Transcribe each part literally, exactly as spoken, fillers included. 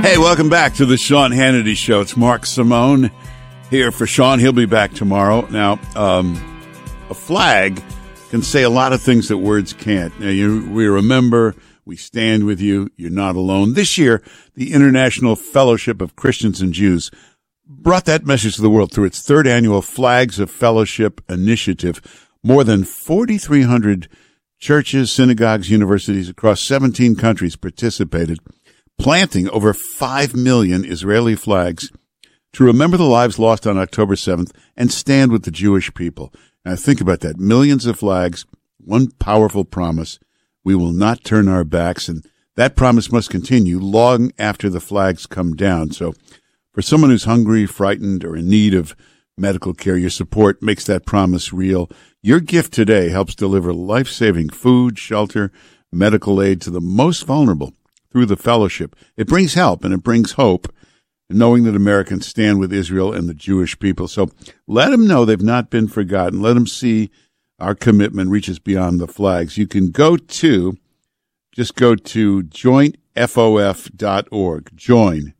Hey, welcome back to the Sean Hannity Show. It's Mark Simone here for Sean. He'll be back tomorrow. Now, um, a flag can say a lot of things that words can't. Now, you, we remember, we stand with you, you're not alone. This year, the International Fellowship of Christians and Jews brought that message to the world through its third annual Flags of Fellowship initiative. More than forty-three hundred churches, synagogues, universities across seventeen countries participated, planting over five million Israeli flags to remember the lives lost on October seventh and stand with the Jewish people. Now think about that. Millions of flags, one powerful promise. We will not turn our backs, and that promise must continue long after the flags come down. So for someone who's hungry, frightened, or in need of medical care, your support makes that promise real. Your gift today helps deliver life-saving food, shelter, medical aid to the most vulnerable through the fellowship. It brings help and it brings hope, knowing that Americans stand with Israel and the Jewish people. So let them know they've not been forgotten. Let them see our commitment reaches beyond the flags. You can go to, just go to join F O F dot org. Join.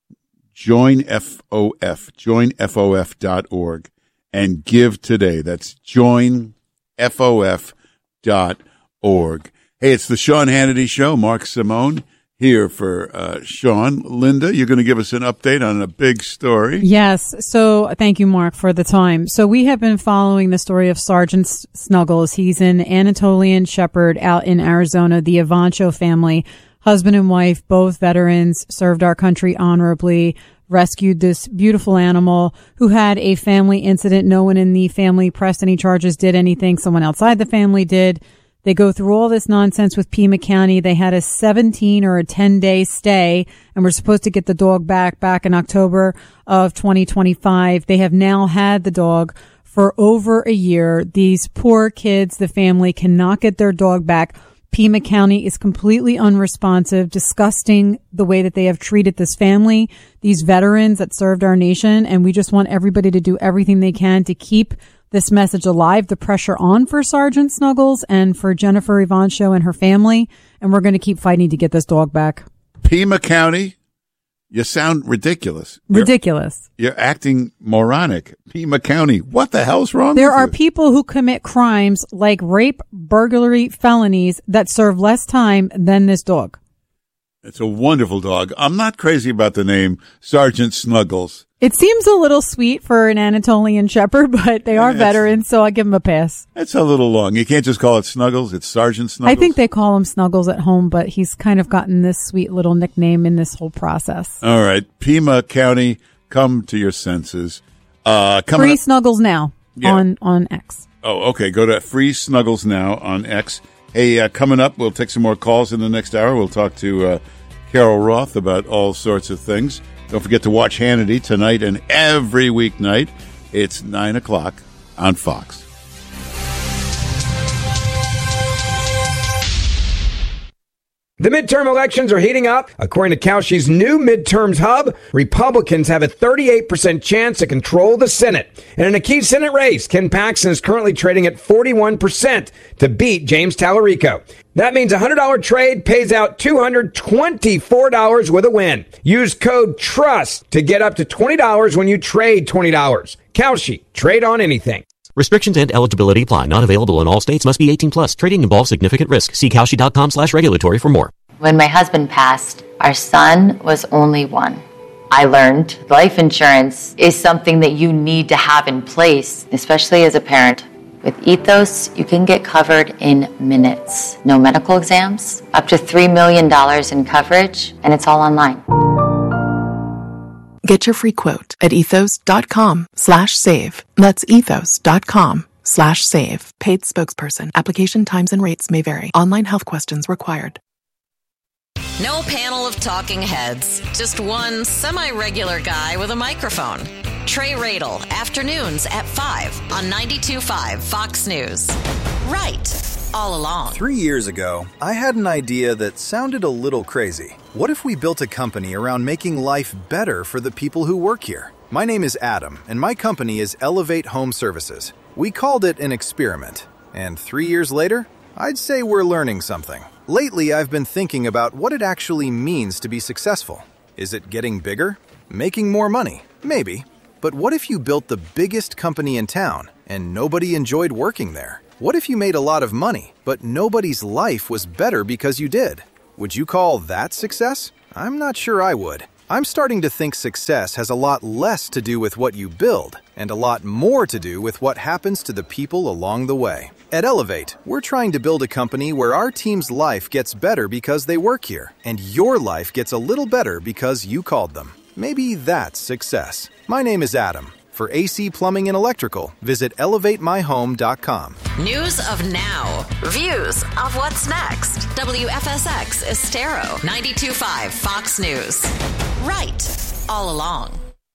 Join F O F. Join F O F dot org and give today. That's join F O F dot org. Hey, it's the Sean Hannity Show. Mark Simone here for uh, Sean. Linda, you're going to give us an update on a big story. Yes. So thank you, Mark, for the time. So we have been following the story of Sergeant Snuggles. He's an Anatolian Shepherd out in Arizona, the Avancho family, husband and wife, both veterans, served our country honorably, rescued this beautiful animal who had a family incident. No one in the family pressed any charges, did anything. Someone outside the family did. They go through all this nonsense with Pima County. They had a seventeen or a ten day stay and were supposed to get the dog back back in October of twenty twenty-five. They have now had the dog for over a year. These poor kids, the family, cannot get their dog back. Pima County is completely unresponsive, disgusting the way that they have treated this family, these veterans that served our nation. And we just want everybody to do everything they can to keep this message alive, the pressure on for Sergeant Snuggles and for Jennifer Evancho and her family. And we're going to keep fighting to get this dog back. Pima County, you sound ridiculous. Ridiculous. You're, you're acting moronic. Pima County, what the hell's wrong There with are you? people who commit crimes like rape, burglary, felonies that serve less time than this dog. It's a wonderful dog. I'm not crazy about the name Sergeant Snuggles. It seems a little sweet for an Anatolian Shepherd, but they are Yeah, veterans, so I give them a pass. It's a little long. You can't just call it Snuggles. It's Sergeant Snuggles. I think they call him Snuggles at home, but he's kind of gotten this sweet little nickname in this whole process. All right. Pima County, come to your senses. Uh, Free up- Snuggles now Yeah. on, on X. Oh, okay. Go to Free Snuggles now on X. Hey, uh, coming up, we'll take some more calls in the next hour. We'll talk to uh, Carol Roth about all sorts of things. Don't forget to watch Hannity tonight and every weeknight. It's nine o'clock on Fox. The midterm elections are heating up. According to Kalshi's new midterms hub, Republicans have a thirty-eight percent chance to control the Senate. And in a key Senate race, Ken Paxton is currently trading at forty-one percent to beat James Tallarico. That means a one hundred dollars trade pays out two hundred twenty-four dollars with a win. Use code TRUST to get up to twenty dollars when you trade twenty dollars. Kalshi, trade on anything. Restrictions and eligibility apply. Not available in all states. Must be eighteen plus. Trading involves significant risk. See Kalshi.com slash regulatory for more. When my husband passed, our son was only one. I learned life insurance is something that you need to have in place, especially as a parent. With Ethos, you can get covered in minutes. No medical exams, up to three million dollars in coverage, and it's all online. Get your free quote at ethos.com slash save. That's ethos.com slash save. Paid spokesperson. Application times and rates may vary. Online health questions required. No panel of talking heads, just one semi-regular guy with a microphone. Trey Radel, afternoons at five on ninety-two point five Fox News. Right, all along. Three years ago, I had an idea that sounded a little crazy. What if we built a company around making life better for the people who work here? My name is Adam, and my company is Elevate Home Services. We called it an experiment. And three years later, I'd say we're learning something. Lately, I've been thinking about what it actually means to be successful. Is it getting bigger? Making more money? Maybe. But what if you built the biggest company in town and nobody enjoyed working there? What if you made a lot of money, but nobody's life was better because you did? Would you call that success? I'm not sure I would. I'm starting to think success has a lot less to do with what you build and a lot more to do with what happens to the people along the way. At Elevate, we're trying to build a company where our team's life gets better because they work here, and your life gets a little better because you called them. Maybe that's success. My name is Adam. For A C Plumbing and Electrical, visit elevate my home dot com. News of now. Views of what's next. W F S X Estero, ninety-two point five Fox News. Right all along.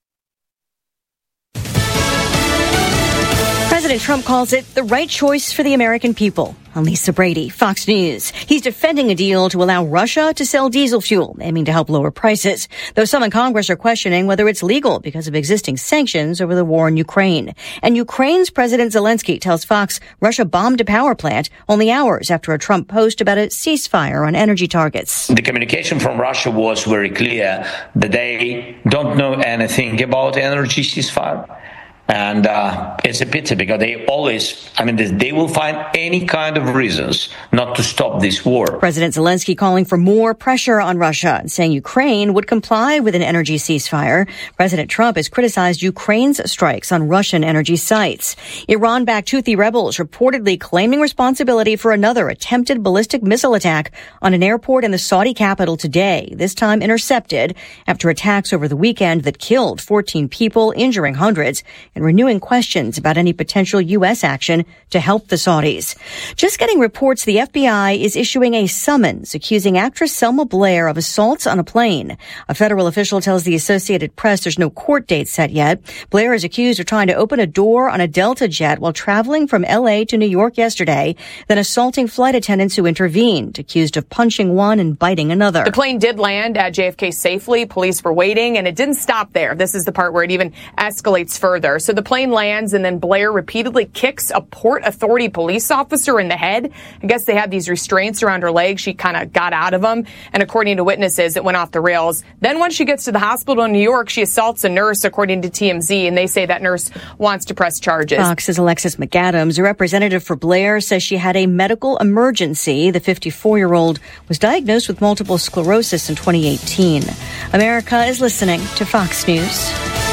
President Trump calls it the right choice for the American people. I'm Lisa Brady, Fox News. He's defending a deal to allow Russia to sell diesel fuel, aiming to help lower prices, though some in Congress are questioning whether it's legal because of existing sanctions over the war in Ukraine. And Ukraine's President Zelensky tells Fox Russia bombed a power plant only hours after a Trump post about a ceasefire on energy targets. The communication from Russia was very clear that they don't know anything about energy ceasefire. And uh, it's a pity because they always, I mean, they will find any kind of reasons not to stop this war. President Zelensky calling for more pressure on Russia and saying Ukraine would comply with an energy ceasefire. President Trump has criticized Ukraine's strikes on Russian energy sites. Iran-backed Houthi rebels reportedly claiming responsibility for another attempted ballistic missile attack on an airport in the Saudi capital today, this time intercepted after attacks over the weekend that killed fourteen people, injuring hundreds, and renewing questions about any potential U S action to help the Saudis. Just getting reports the F B I is issuing a summons accusing actress Selma Blair of assaults on a plane. A federal official tells the Associated Press there's no court date set yet. Blair is accused of trying to open a door on a Delta jet while traveling from L A to New York yesterday, then assaulting flight attendants who intervened, accused of punching one and biting another. The plane did land at J F K safely. Police were waiting, and it didn't stop there. This is the part where it even escalates further. So the plane lands, and then Blair repeatedly kicks a Port Authority police officer in the head. I guess they had these restraints around her legs. She kind of got out of them. And according to witnesses, it went off the rails. Then when she gets to the hospital in New York, she assaults a nurse, according to T M Z, and they say that nurse wants to press charges. Fox's Alexis McAdams, a representative for Blair, says she had a medical emergency. The fifty-four-year-old was diagnosed with multiple sclerosis in twenty eighteen. America is listening to Fox News.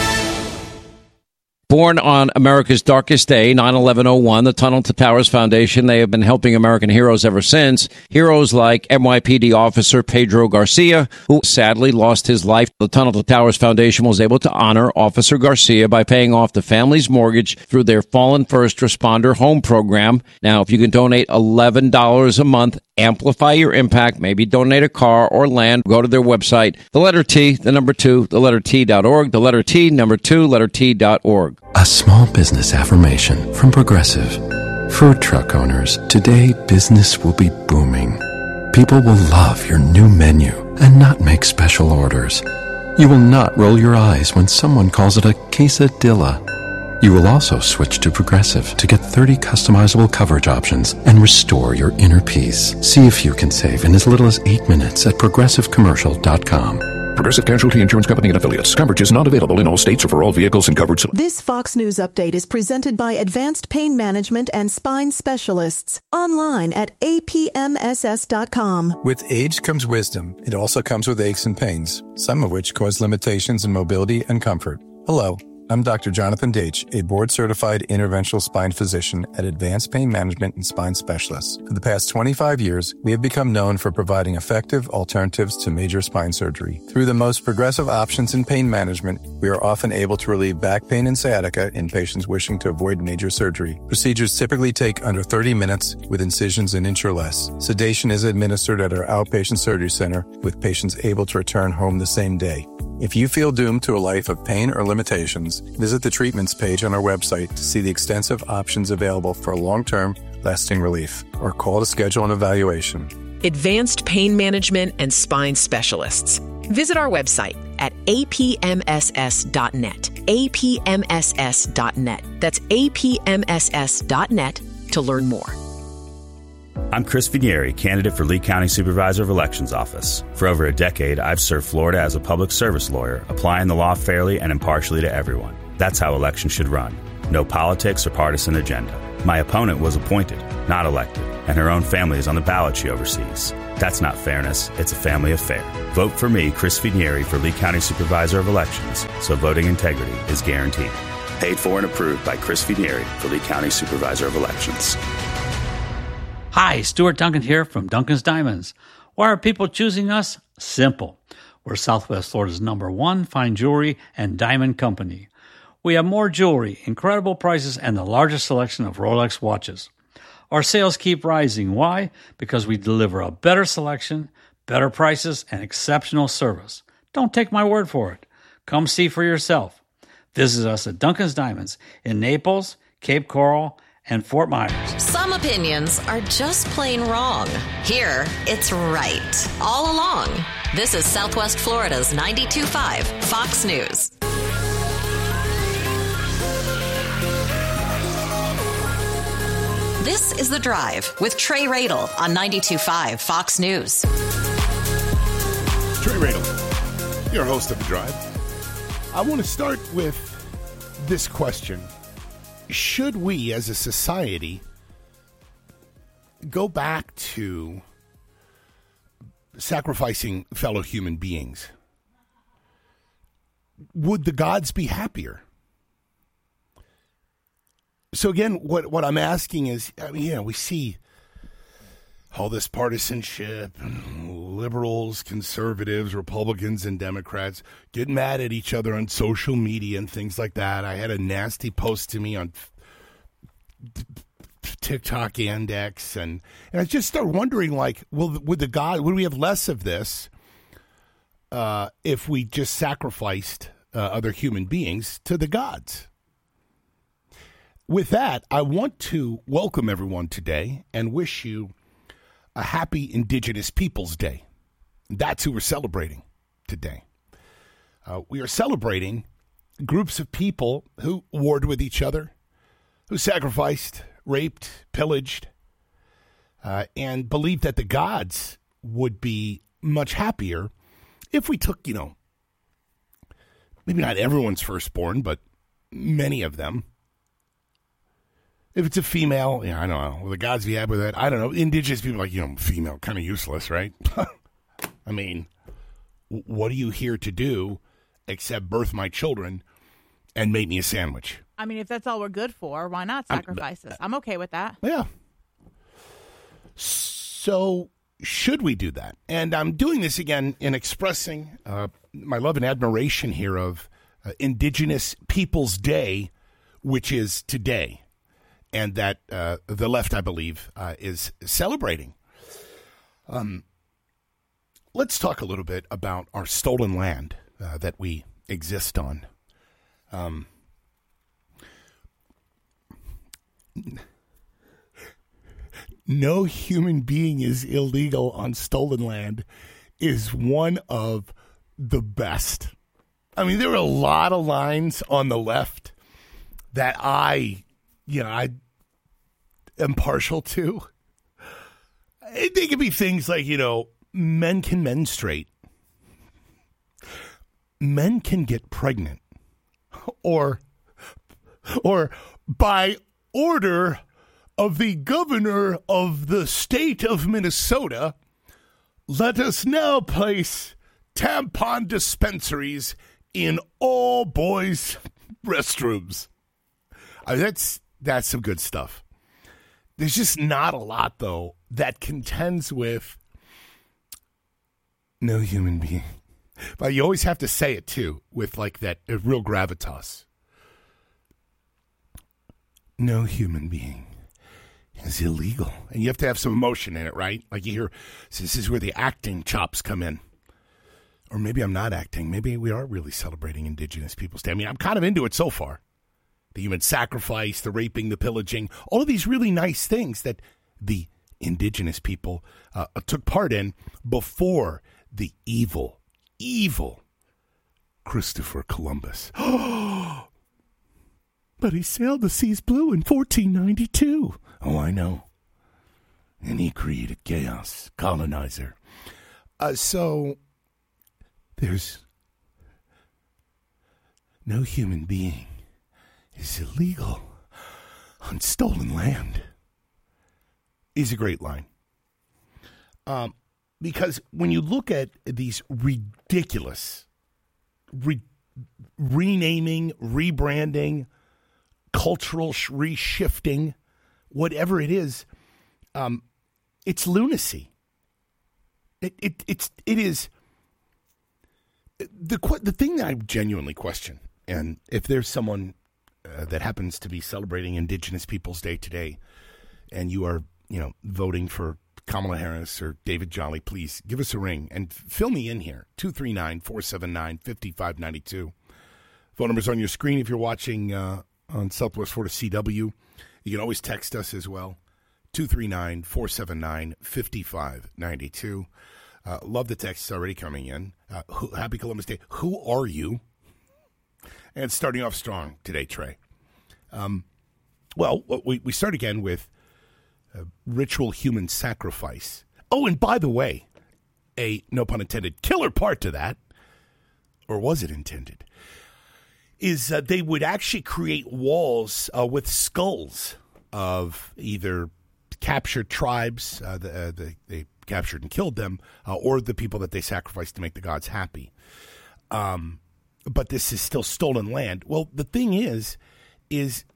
Born on America's darkest day, nine eleven oh one, the Tunnel to Towers Foundation, they have been helping American heroes ever since. Heroes like N Y P D officer Pedro Garcia, who sadly lost his life. The Tunnel to Towers Foundation was able to honor Officer Garcia by paying off the family's mortgage through their Fallen First Responder Home Program. Now, if you can donate eleven dollars a month, amplify your impact, maybe donate a car or land, go to their website, the letter T, the number two, the letter T dot org, the letter T, number two, letter T dot org. A small business affirmation from Progressive. Food truck owners, today business will be booming. People will love your new menu and not make special orders. You will not roll your eyes when someone calls it a quesadilla. You will also switch to Progressive to get thirty customizable coverage options and restore your inner peace. See if you can save in as little as eight minutes at progressive commercial dot com. Progressive Casualty Insurance Company and Affiliates. Coverage is not available in all states or for all vehicles and covered. This Fox News update is presented by Advanced Pain Management and Spine Specialists. Online at A P M S S dot com. With age comes wisdom. It also comes with aches and pains, some of which cause limitations in mobility and comfort. Hello. I'm Doctor Jonathan Deitch, a board-certified interventional spine physician at Advanced Pain Management and Spine Specialists. For the past twenty-five years, we have become known for providing effective alternatives to major spine surgery. Through the most progressive options in pain management, we are often able to relieve back pain and sciatica in patients wishing to avoid major surgery. Procedures typically take under thirty minutes with incisions an inch or less. Sedation is administered at our outpatient surgery center with patients able to return home the same day. If you feel doomed to a life of pain or limitations, visit the treatments page on our website to see the extensive options available for long-term, lasting relief, or call to schedule an evaluation. Advanced Pain Management and Spine Specialists. Visit our website at A P M S S dot net. A P M S S dot net. That's A P M S S dot net to learn more. I'm Chris Vinieri, candidate for Lee County Supervisor of Elections Office. For over a decade, I've served Florida as a public service lawyer, applying the law fairly and impartially to everyone. That's how elections should run. No politics or partisan agenda. My opponent was appointed, not elected, and her own family is on the ballot she oversees. That's not fairness, it's a family affair. Vote for me, Chris Vinieri, for Lee County Supervisor of Elections, so voting integrity is guaranteed. Paid for and approved by Chris Vinieri for Lee County Supervisor of Elections. Hi, Stuart Duncan here from Duncan's Diamonds. Why are people choosing us? Simple. We're Southwest Florida's number one fine jewelry and diamond company. We have more jewelry, incredible prices, and the largest selection of Rolex watches. Our sales keep rising. Why? Because we deliver a better selection, better prices, and exceptional service. Don't take my word for it. Come see for yourself. Visit us at Duncan's Diamonds in Naples, Cape Coral, and Fort Myers. Some opinions are just plain wrong. Here, it's right. All along. This is Southwest Florida's ninety-two point five Fox News. This is The Drive with Trey Radel on ninety-two point five Fox News. Trey Radel, your host of The Drive. I want to start with this question. Should we, as a society, go back to sacrificing fellow human beings? Would the gods be happier? So again, what, what I'm asking is, I mean, yeah, we see all this partisanship, liberals, conservatives, Republicans, and Democrats get mad at each other on social media and things like that. I had a nasty post to me on TikTok and X, and, and I just start wondering, like, will would the God would we have less of this uh, if we just sacrificed uh, other human beings to the gods? With that, I want to welcome everyone today and wish you a happy Indigenous Peoples Day. That's who we're celebrating today. Uh, we are celebrating groups of people who warred with each other, who sacrificed, raped, pillaged, uh, and believed that the gods would be much happier if we took, you know, maybe not everyone's firstborn, but many of them. If it's a female, yeah, I don't know. Will the gods be happy with that? I don't know. Indigenous people are like, you know, female, kind of useless, right? I mean, what are you here to do except birth my children and make me a sandwich? I mean, if that's all we're good for, why not sacrifice us? I'm okay with that. Yeah. So should we do that? And I'm doing this again in expressing uh, my love and admiration here of uh, Indigenous Peoples Day, which is today. And that uh, the left, I believe, uh, is celebrating. Um, let's talk a little bit about our stolen land uh, that we exist on. Um, no human being is illegal on stolen land is one of the best. I mean, there are a lot of lines on the left that I, you know, I am partial to. They could be things like, you know, men can menstruate. Men can get pregnant. Or, or by order of the governor of the state of Minnesota, let us now place tampon dispensaries in all boys' restrooms. I mean, that's that's some good stuff. There's just not a lot, though, that contends with no human being. But you always have to say it, too, with, like, that uh, real gravitas. No human being is illegal. And you have to have some emotion in it, right? Like you hear, so this is where the acting chops come in. Or maybe I'm not acting. Maybe we are really celebrating Indigenous Peoples Day. I mean, I'm kind of into it so far. The human sacrifice, the raping, the pillaging, all of these really nice things that the indigenous people uh, took part in before the evil, evil Christopher Columbus. But he sailed the seas blue in fourteen ninety-two. Oh, I know. and he created chaos. Colonizer. Uh, so there's no human being is illegal on stolen land. Is a great line. Um, because when you look at these ridiculous re- renaming, rebranding, cultural sh- reshifting, whatever it is, um, it's lunacy. It it it's it is the the thing that I genuinely question, and if there's someone uh, that happens to be celebrating Indigenous Peoples Day today, and you are you know voting for Kamala Harris or David Jolly, please give us a ring and fill me in here. two three nine, four seven nine, five five nine two. Phone number's on your screen if you're watching uh, on Southwest Florida C W. You can always text us as well. two three nine, four seven nine, five five nine two. Uh, love the texts already coming in. Uh, who, happy Columbus Day. Who are you? And starting off strong today, Trey. Um, well, we, we start again with uh, ritual human sacrifice. Oh, and by the way, a, no pun intended, killer part to that, or was it intended, is uh, they would actually create walls uh, with skulls of either captured tribes, uh, the, uh, the, they captured and killed them, uh, or the people that they sacrificed to make the gods happy. Um, but this is still stolen land. Well, the thing is, is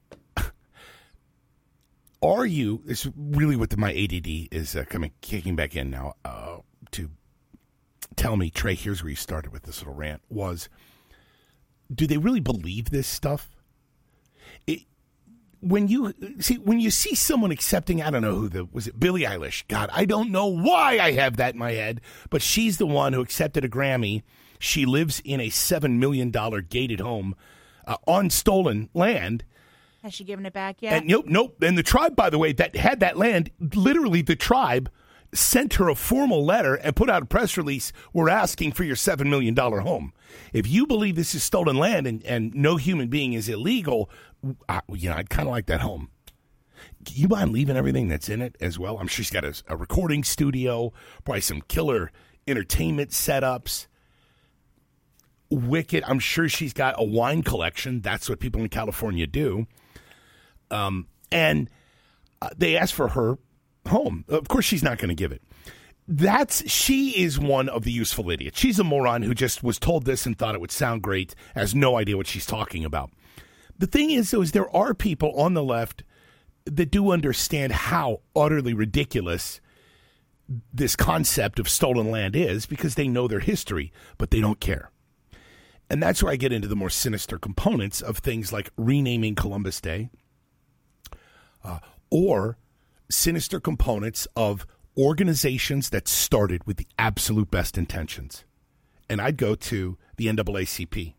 are you, it's really what the, my A D D is uh, coming, kicking back in now uh, to tell me, Trey, here's where you started with this little rant, was, do they really believe this stuff? It, when you see when you see someone accepting, I don't know who the was it Billie Eilish? God, I don't know why I have that in my head, but she's the one who accepted a Grammy. She lives in a seven million dollar gated home uh, on stolen land. Has she given it back yet? And nope, nope. And the tribe, by the way, that had that land, literally the tribe sent her a formal letter and put out a press release. We're asking for your seven million dollar home. If you believe this is stolen land and, and no human being is illegal, I, you know, I'd kind of like that home. You mind leaving everything that's in it as well? I'm sure she's got a, a recording studio, probably some killer entertainment setups. Wicked. I'm sure she's got a wine collection. That's what people in California do. Um, and uh, they asked for her home. Of course, she's not going to give it. That's she is one of the useful idiots. She's a moron who just was told this and thought it would sound great, has no idea what she's talking about. The thing is, though, is there are people on the left that do understand how utterly ridiculous this concept of stolen land is because they know their history, but they don't care. And that's where I get into the more sinister components of things like renaming Columbus Day uh, or sinister components of organizations that started with the absolute best intentions. And I'd go to the N double A C P.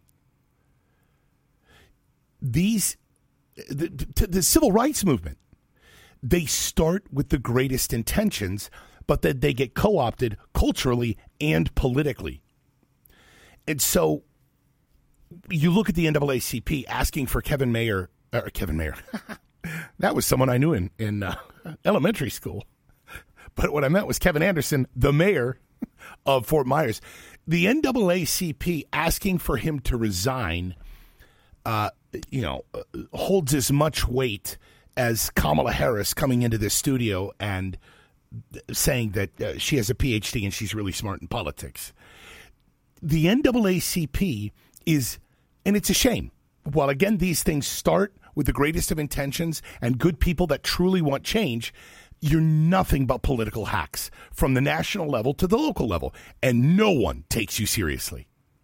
These, the, the civil rights movement, they start with the greatest intentions, but then they get co-opted culturally and politically. And so you look at the N double A C P asking for Kevin Mayer, or Kevin Mayer, that was someone I knew in, in uh, elementary school. But what I meant was Kevin Anderson, the mayor of Fort Myers. The N double A C P asking for him to resign, uh, you know, uh, holds as much weight as Kamala Harris coming into this studio and saying that uh, she has a P H D and she's really smart in politics. The N double A C P is, and it's a shame. While, again, these things start with the greatest of intentions and good people that truly want change, you're nothing but political hacks from the national level to the local level, and no one takes you seriously.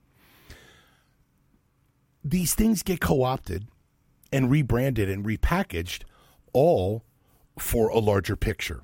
These things get co-opted and rebranded and repackaged, all for a larger picture.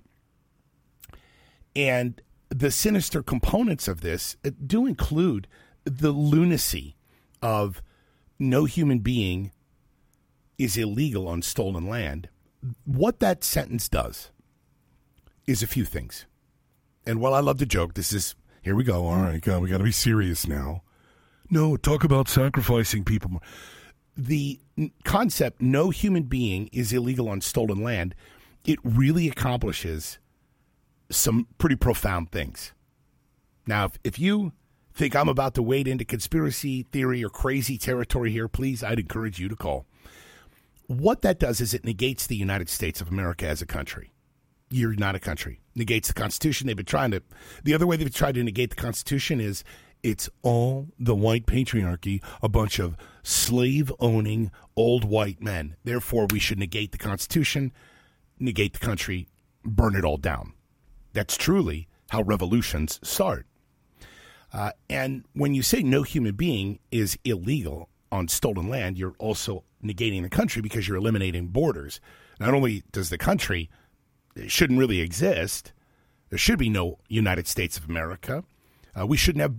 And the sinister components of this do include the lunacy of no human being is illegal on stolen land. What that sentence does is a few things. And while I love to joke, this is, here we go, all right, God, we got to be serious now. No, talk about sacrificing people. The concept, no human being is illegal on stolen land, it really accomplishes some pretty profound things. Now, if, if you think I'm about to wade into conspiracy theory or crazy territory here, please, I'd encourage you to call. What that does is it negates the United States of America as a country. You're not a country. Negates the Constitution. They've been trying to, the other way they've tried to negate the Constitution is it's all the white patriarchy, a bunch of slave-owning old white men. Therefore, we should negate the Constitution, negate the country, burn it all down. That's truly how revolutions start. Uh, and when you say no human being is illegal on stolen land, you're also negating the country because you're eliminating borders. Not only does the country it shouldn't really exist, there should be no United States of America. Uh, we shouldn't have